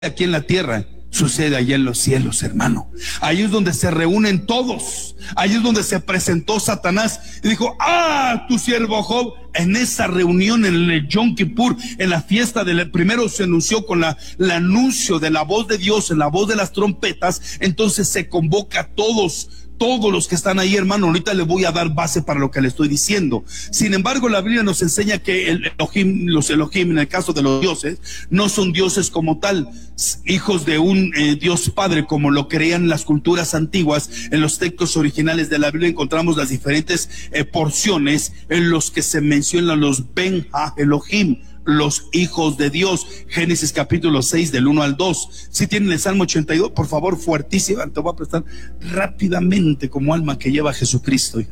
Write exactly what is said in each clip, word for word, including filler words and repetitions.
aquí en la tierra sucede allá en los cielos, hermano. Ahí es donde se reúnen todos. Ahí es donde se presentó Satanás y dijo: ah, tu siervo Job. En esa reunión en el Yom Kippur, en la fiesta del primero, se anunció con la, el anuncio de la voz de Dios, en la voz de las trompetas. Entonces se convoca a todos, todos los que están ahí, hermano. Ahorita le voy a dar base para lo que le estoy diciendo. Sin embargo, la Biblia nos enseña que el Elohim, los Elohim, en el caso de los dioses, no son dioses como tal, hijos de un eh, Dios Padre, como lo creían las culturas antiguas. En los textos originales de la Biblia encontramos las diferentes eh, porciones en los que se mencionan los Ben Ha Elohim, los hijos de Dios. Génesis capítulo seis del uno al dos. Si tienen el Salmo ochenta y dos, por favor, fuertísimo, te voy a prestar rápidamente como alma que lleva a Jesucristo.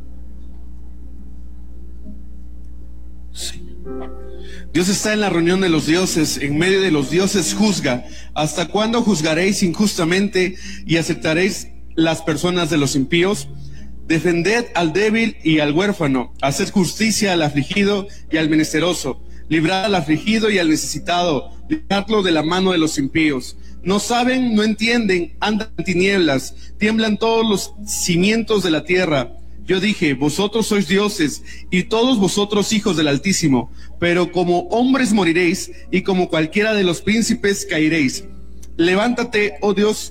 Sí. Dios está en la reunión de los dioses, en medio de los dioses juzga. ¿Hasta cuándo juzgaréis injustamente y aceptaréis las personas de los impíos? Defended al débil y al huérfano, haced justicia al afligido y al menesteroso, librad al afligido y al necesitado, libradlo de la mano de los impíos. No saben, no entienden, andan en tinieblas, tiemblan todos los cimientos de la tierra. Yo dije: vosotros sois dioses, y todos vosotros hijos del Altísimo, pero como hombres moriréis, y como cualquiera de los príncipes caeréis. Levántate, oh Dios.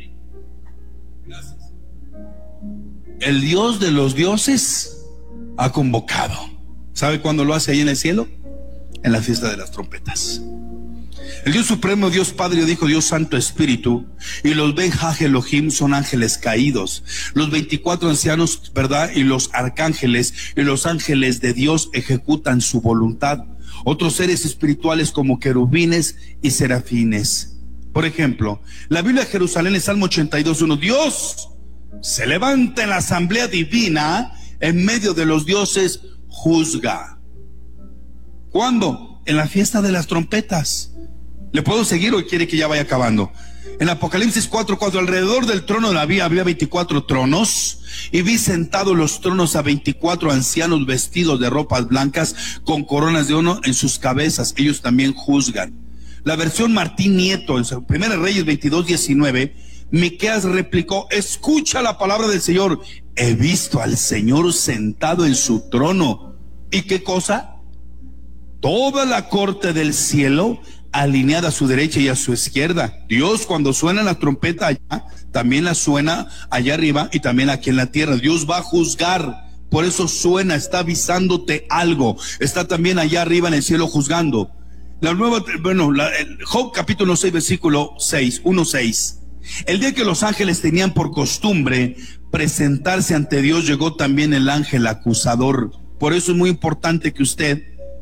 El Dios de los dioses ha convocado. ¿Sabe cuándo lo hace ahí en el cielo? En la fiesta de las trompetas. El Dios Supremo, Dios Padre, dijo: Dios Santo Espíritu, y los Ben Ha Elohim son ángeles caídos. Los veinticuatro ancianos, ¿verdad? Y los arcángeles y los ángeles de Dios ejecutan su voluntad. Otros seres espirituales como querubines y serafines. Por ejemplo, la Biblia de Jerusalén, el Salmo ochenta y dos, uno, Dios se levanta en la asamblea divina, en medio de los dioses juzga. ¿Cuándo? En la fiesta de las trompetas. ¿Le puedo seguir o quiere que ya vaya acabando? En Apocalipsis cuatro, cuatro, alrededor del trono de la vida había veinticuatro tronos, y vi sentados los tronos a veinticuatro ancianos vestidos de ropas blancas con coronas de oro en sus cabezas. Ellos también juzgan. La versión Martín Nieto, en Primera Reyes veintidós, diecinueve, Miqueas replicó: escucha la palabra del Señor. He visto al Señor sentado en su trono. ¿Y qué cosa? Toda la corte del cielo alineada a su derecha y a su izquierda. Dios, cuando suena la trompeta allá, también la suena allá arriba y también aquí en la tierra. Dios va a juzgar. Por eso suena, está avisándote algo. Está también allá arriba en el cielo juzgando. La nueva, bueno, la, el Job capítulo seis, versículo seis, uno, seis. El día que los ángeles tenían por costumbre presentarse ante Dios, llegó también el ángel acusador. Por eso es muy importante que usted,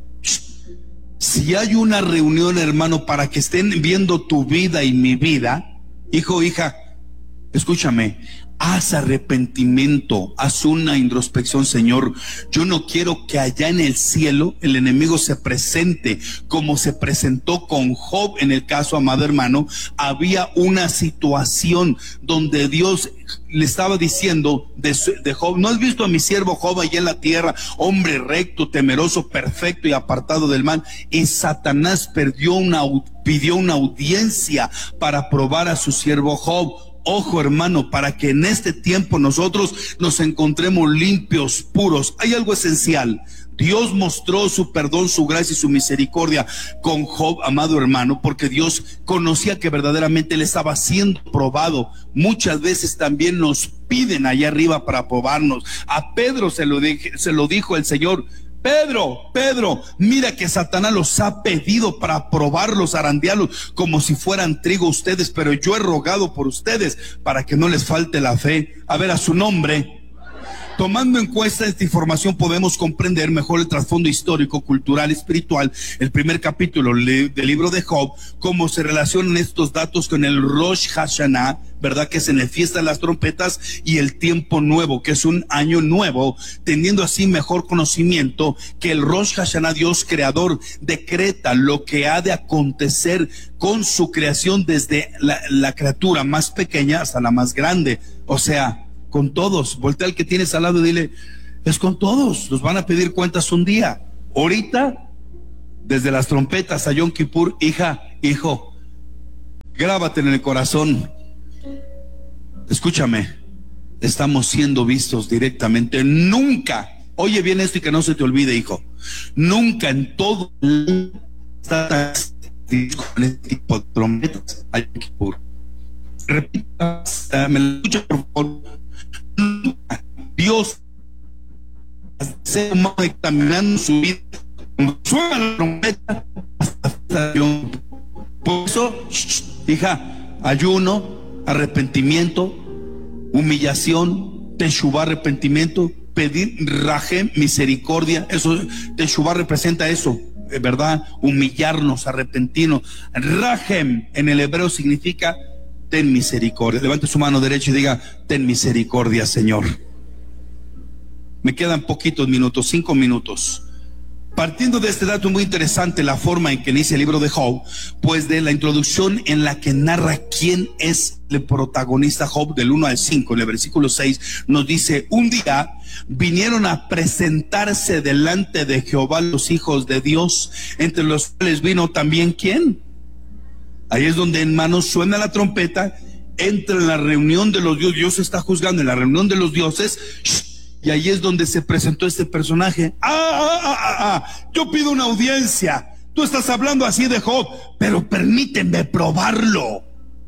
si hay una reunión, hermano, para que estén viendo tu vida y mi vida, hijo, hija, escúchame, haz arrepentimiento, haz una introspección. Señor, yo no quiero que allá en el cielo el enemigo se presente como se presentó con Job. En el caso, amado hermano, había una situación donde Dios le estaba diciendo de, de Job: ¿no has visto a mi siervo Job allá en la tierra, hombre recto, temeroso, perfecto y apartado del mal? Y Satanás perdió una, pidió una audiencia para probar a su siervo Job. Ojo, hermano, para que en este tiempo nosotros nos encontremos limpios, puros. Hay algo esencial. Dios mostró su perdón, su gracia y su misericordia con Job, amado hermano, porque Dios conocía que verdaderamente él estaba siendo probado. Muchas veces también nos piden allá arriba para probarnos. A Pedro se lo, dije, se lo dijo el Señor: Pedro, Pedro, mira que Satanás los ha pedido para probarlos, zarandearlos como si fueran trigo ustedes, pero yo he rogado por ustedes para que no les falte la fe. A ver, a su nombre. Tomando en cuenta esta información, podemos comprender mejor el trasfondo histórico, cultural, espiritual, el primer capítulo del libro de Job, cómo se relacionan estos datos con el Rosh Hashanah, ¿verdad? Que es en la fiesta de las trompetas, y el tiempo nuevo, que es un año nuevo, teniendo así mejor conocimiento que el Rosh Hashanah, Dios creador, decreta lo que ha de acontecer con su creación, desde la, la criatura más pequeña hasta la más grande. O sea, con todos. Voltea al que tienes al lado y dile: es con todos, nos van a pedir cuentas un día. Ahorita, desde las trompetas a Yom Kippur, hija, hijo, Grábate en el corazón. Escúchame, estamos siendo vistos directamente. Nunca, oye bien esto y que no se te olvide, hijo, nunca en todo el con este tipo de trompetas hay que puro. Repita, me lo escucha por favor. Nunca Dios ser humano examinando su vida, cuando suena la trompeta, hasta yo. Por eso, hija, ayuno, arrepentimiento, humillación, teshuvá, arrepentimiento, pedir rajem, misericordia. Eso, teshuvá representa eso, ¿verdad? Humillarnos, arrepentirnos. Rajem en el hebreo significa ten misericordia. Levante su mano derecha y diga: ten misericordia, Señor. Me quedan poquitos minutos, cinco minutos. Partiendo de este dato muy interesante, la forma en que inicia el libro de Job, pues de la introducción en la que narra quién es el protagonista. Job, del uno al cinco, en el versículo seis, nos dice: un día vinieron a presentarse delante de Jehová los hijos de Dios, entre los cuales vino también ¿quién? Ahí es donde, hermanos, suena la trompeta, entra en la reunión de los dioses. Dios está juzgando en la reunión de los dioses. ¡Shh! Y ahí es donde se presentó este personaje. Ah, ah, ah, ah, ah, yo pido una audiencia. Tú estás hablando así de Job, pero permíteme probarlo.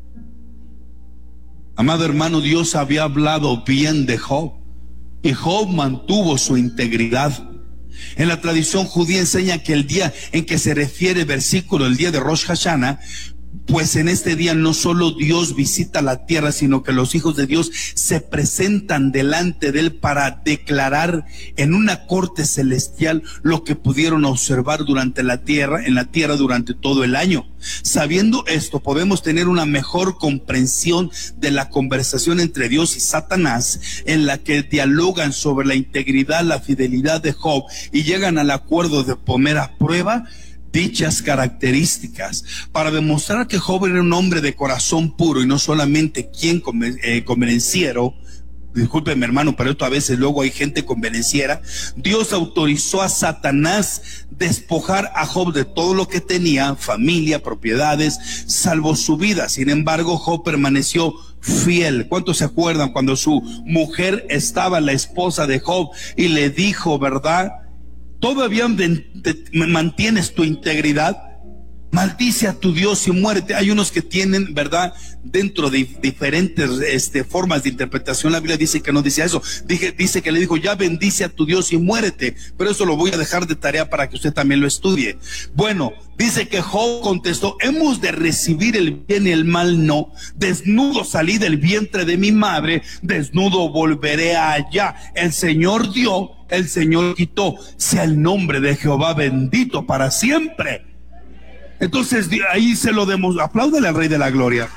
Amado hermano, Dios había hablado bien de Job, y Job mantuvo su integridad. En la tradición judía enseña que el día en que se refiere el versículo, el día de Rosh Hashanah, pues en este día no solo Dios visita la tierra, sino que los hijos de Dios se presentan delante de Él para declarar en una corte celestial lo que pudieron observar durante la tierra, en la tierra durante todo el año. Sabiendo esto, podemos tener una mejor comprensión de la conversación entre Dios y Satanás, en la que dialogan sobre la integridad, la fidelidad de Job, y llegan al acuerdo de poner a prueba dichas características, para demostrar que Job era un hombre de corazón puro y no solamente quien eh, convenenciero. Discúlpeme, hermano, pero esto a veces luego hay gente convenenciera. Dios autorizó a Satanás despojar a Job de todo lo que tenía, familia, propiedades, salvo su vida. Sin embargo, Job permaneció fiel. ¿Cuántos se acuerdan cuando su mujer estaba, la esposa de Job, y le dijo, verdad, todavía mantienes tu integridad? Maldice a tu Dios y muérete. Hay unos que tienen, verdad, dentro de diferentes este, formas de interpretación. La Biblia dice que no dice eso. Dije, dice que le dijo, ya bendice a tu Dios y muérete. Pero eso lo voy a dejar de tarea para que usted también lo estudie. Bueno, dice que Job contestó: hemos de recibir el bien y el mal no. Desnudo salí del vientre de mi madre, desnudo volveré allá. El Señor dio, el Señor quitó. Sea el nombre de Jehová bendito para siempre. Entonces ahí se lo demos. Apláudale al Rey de la Gloria.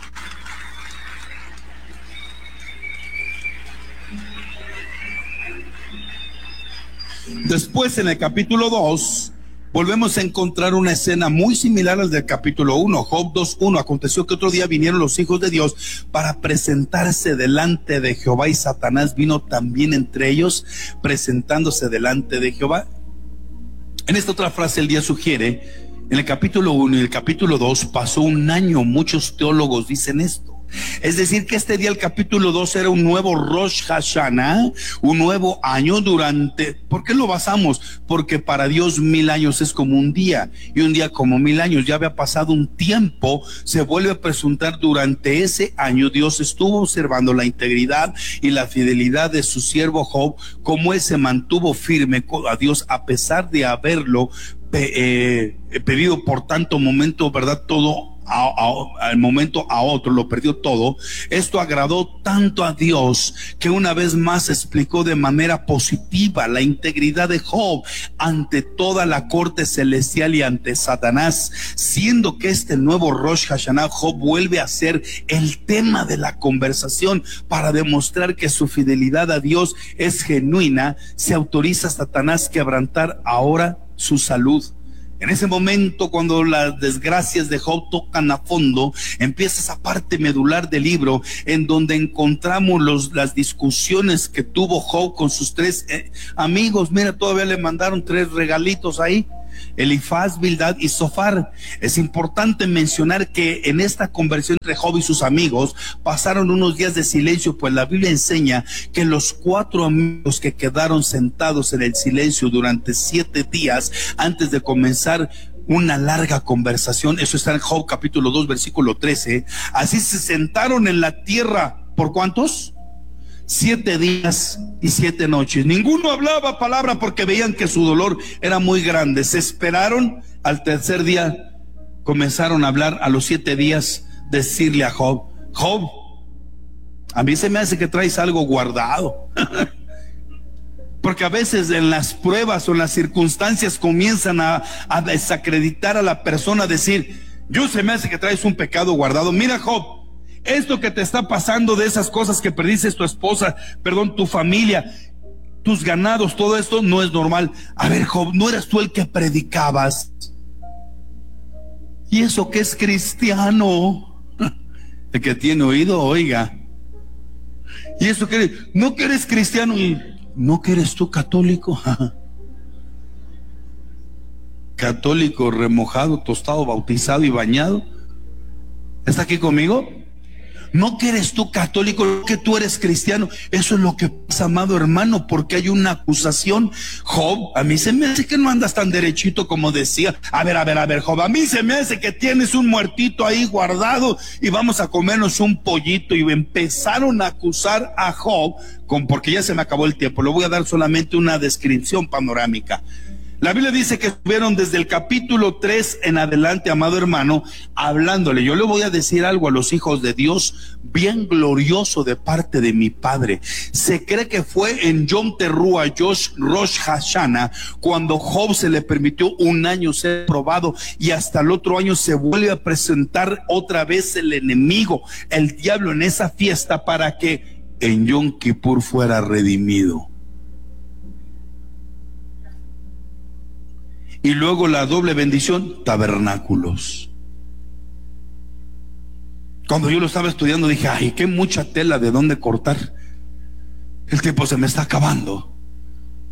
Después, en el capítulo dos, volvemos a encontrar una escena muy similar al del capítulo uno. Job dos uno. Aconteció que otro día vinieron los hijos de Dios para presentarse delante de Jehová, y Satanás vino también entre ellos, presentándose delante de Jehová. En esta otra frase el día sugiere: en el capítulo uno y el capítulo dos pasó un año. Muchos teólogos dicen esto. Es decir, que este día, el capítulo dos, era un nuevo Rosh Hashanah, un nuevo año durante... ¿Por qué lo basamos? Porque para Dios mil años es como un día, y un día como mil años. Ya había pasado un tiempo. Se vuelve a presentar durante ese año. Dios estuvo observando la integridad y la fidelidad de su siervo Job, como él se mantuvo firme a Dios a pesar de haberlo eh, pedido por tanto momento, ¿verdad? Todo A, a, al momento a otro, lo perdió todo. Esto agradó tanto a Dios que una vez más explicó de manera positiva la integridad de Job ante toda la corte celestial y ante Satanás, siendo que este nuevo Rosh Hashanah, Job vuelve a ser el tema de la conversación para demostrar que su fidelidad a Dios es genuina. Se autoriza a Satanás quebrantar ahora su salud. En ese momento, cuando las desgracias de Job tocan a fondo, empieza esa parte medular del libro, en donde encontramos los, las discusiones que tuvo Job con sus tres eh, amigos. Mira, todavía le mandaron tres regalitos ahí. Elifaz, Bildad y Zofar. Es importante mencionar que en esta conversión entre Job y sus amigos pasaron unos días de silencio, pues la Biblia enseña que los cuatro amigos que quedaron sentados en el silencio durante siete días antes de comenzar una larga conversación, eso está en Job capítulo dos versículo trece, así se sentaron en la tierra, ¿por cuántos? Siete días y siete noches. Ninguno hablaba palabra porque veían que su dolor era muy grande. Se esperaron, al tercer día comenzaron a hablar. A los siete días decirle a Job: Job, a mí se me hace que traes algo guardado. Porque a veces en las pruebas o en las circunstancias comienzan a, a desacreditar a la persona, a decir: yo se me hace que traes un pecado guardado. Mira, Job, esto que te está pasando, de esas cosas que perdiste, tu esposa, perdón, tu familia, tus ganados, todo esto no es normal. A ver, Job, ¿no eras tú el que predicabas? Y eso que es cristiano, el que tiene oído, oiga. Y eso que, no que eres cristiano, y no que eres tú católico. Católico, remojado, tostado, bautizado y bañado. ¿Está aquí conmigo? No que eres tú católico, no que tú eres cristiano. Eso es lo que pasa, amado hermano, porque hay una acusación. Job, a mí se me hace que no andas tan derechito como decía. A ver, a ver, a ver, Job, a mí se me hace que tienes un muertito ahí guardado y vamos a comernos un pollito. Y empezaron a acusar a Job, con, porque ya se me acabó el tiempo. Le voy a dar solamente una descripción panorámica. La Biblia dice que estuvieron desde el capítulo tres en adelante, amado hermano, hablándole. Yo le voy a decir algo a los hijos de Dios bien glorioso de parte de mi Padre. Se cree que fue en Yom Teruah, Rosh Hashanah, cuando Job se le permitió un año ser probado, y hasta el otro año se vuelve a presentar otra vez el enemigo, el diablo, en esa fiesta, para que en Yom Kippur fuera redimido. Y luego la doble bendición, tabernáculos. Cuando yo lo estaba estudiando dije: ay, qué mucha tela de dónde cortar. El tiempo se me está acabando.